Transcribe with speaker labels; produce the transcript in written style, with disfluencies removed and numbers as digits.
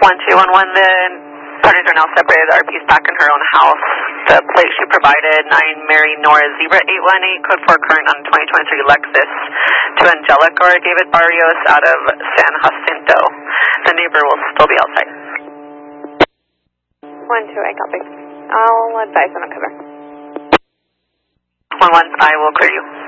Speaker 1: 1211, the parties are now separated. RP's back in her own house. The plate she provided, 9 Mary Nora Zebra 818, code 4 current on 2023 Lexus to Angelica or David Barrios out of San Jacinto. The neighbor will still be outside.
Speaker 2: 1-2, I copy. I'll advise on a cover.
Speaker 1: 1-1, I will clear you.